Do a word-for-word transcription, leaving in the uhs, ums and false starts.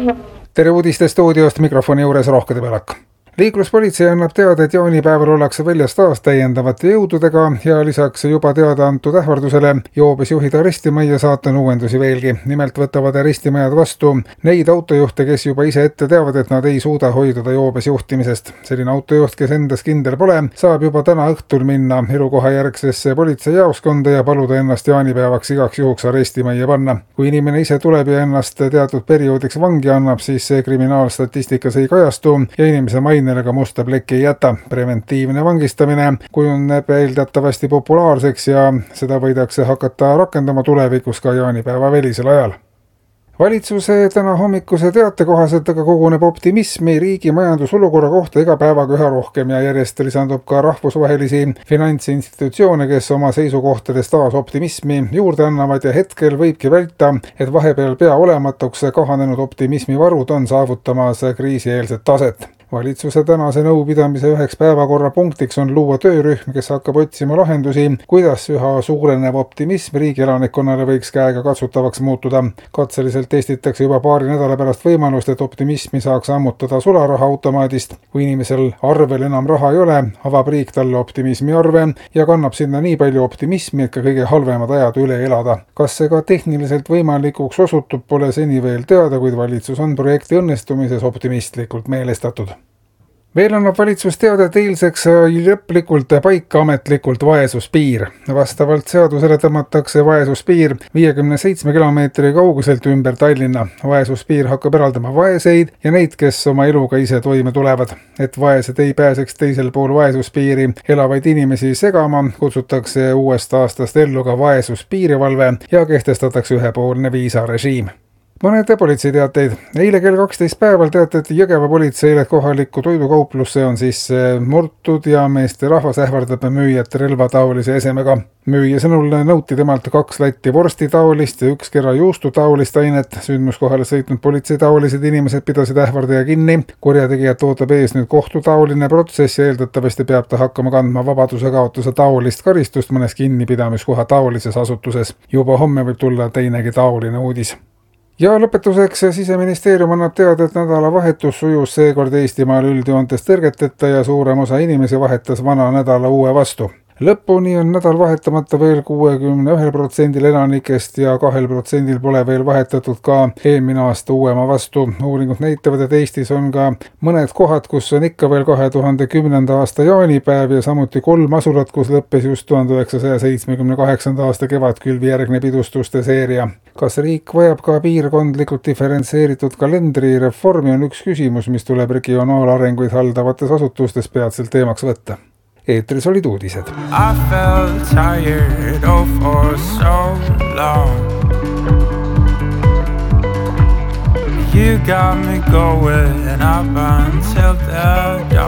Tere uudiste stuudiost, mikrofoni juures Rohke Tebelak. Liikluspolitsei annab teada, et jaanipäeval ollakse väljas taas täiendavate jõududega ja lisaks juba teada antud ähvardusele joobes juhid arestimajja saata uuendusi veelgi. Nimelt võtavad arestimajad vastu neid autojuhte, kes juba ise ette teavad, et nad ei suuda hoiduda joobes juhtimisest. Selline autojuht, kes endas kindel pole, saab juba täna õhtul minna elukoha järgsesse politsei jaoskonda ja paluda ennast jaanipäevaks igaks juhuks arestimajja panna. Kui inimene ise tuleb ja ennast teatud perioodiks vangi annab, siis see kriminaalstatistikas ei kajastu ja inimese maine ka musta plekki ei jäta. Preventiivne vangistamine kujuneb eeldatavasti populaarseks ja seda võidakse hakata rakendama tulevikus ka jaanipäeva välisel ajal. Valitsuse täna hommikuse teate kohaselt aga koguneb optimismi riigi majandusolukorra kohta iga päevaga üha rohkem ja järjest lisandub ka rahvusvahelisi finantsinstitutsioone, kes oma seisukohtades taas optimismi juurde annavad ja hetkel võibki välta, et vahepeal pea olematuks kahanenud optimismi varud on saavutamas kriisieelset taset. Valitsuse tänase nõupidamise üheks päevakorra punktiks on luua töörühm, kes hakkab otsima lahendusi, kuidas üha suurenev optimism riigi elanikkonnale võiks käega katsutavaks muutuda. Katseliselt testitakse juba paari nädala pärast võimalust, et optimismi saaks ammutada sularaha automaadist. Kui inimesel arvel enam raha ei ole, avab riik talle optimismi arve ja kannab sinna nii palju optimismi, et ka kõige halvemad ajad üle elada. Kas see ka tehniliselt võimalikuks osutub, pole seni veel teada, kuid valitsus on projekti õnnestumises optimistlikult meelestatud. Veel annab valitsus teada, et eilseks lõplikult paika ametlikult vaesuspiir. Vastavalt seadusele tõmmatakse vaesuspiir viiekümne seitsme kilomeetri kauguselt ümber Tallinna. Vaesuspiir hakkab eraldama vaeseid ja neid, kes oma eluga ise toime tulevad. Et vaesed ei pääseks teisel pool vaesuspiiri elavaid inimesi segama, kutsutakse uuest aastast ellu ka vaesuspiirivalve ja kehtestatakse ühepoolne viisarežiim. Mõned politseiteateid. Eile kell kaksteist päeval teatati Jõgeva politseile, et kohalikku toidukauplusse on siis murtud ja meeste rahvas ähvardab müüjat relvataolise esemega. Müüja sõnul nõuti temalt kaks latti vorsti taolist ja üks kera juustu taolist ainet. Sündmuskohale sõitnud politsei taolised inimesed pidasid ähvardaja kinni. Kurjategijat ootab ees nüüd kohtutaoline protsess ja eeldatavasti peab ta hakkama kandma vabaduse kaotuse taolist karistust mõnes kinnipidamiskoha taolises asutuses. Juba homme võib tulla teinegi taoline uudis. Ja lõpetuseks Siseministeerium annab teada, et nädalavahetus sujus seekord Eestimaal üldjoontes tõrgeteta ja suurem osa inimesi vahetas vana nädala uue vastu. Lõpuni on nädal vahetamata veel kuuekümne ühel protsendil elanikest ja kahel protsendil pole veel vahetatud ka eelmine aasta uuema vastu. Uuringud näitavad, et Eestis on ka mõned kohad, kus on ikka veel kahe tuhande kümnenda aasta jaanipäev ja samuti kolm asulat, kus lõppes just tuhande üheksasaja seitsmekümne kaheksanda aasta kevadkülvi järgne pidustuste seeria. Kas riik vajab ka piirkondlikult diferentseeritud kalendrireformi on üks küsimus, mis tuleb regionaalarenguid haldavates asutustes peatselt teemaks võtta. Eetris olid uudised. I felt tired oh for so long. You got me going up until the dawn.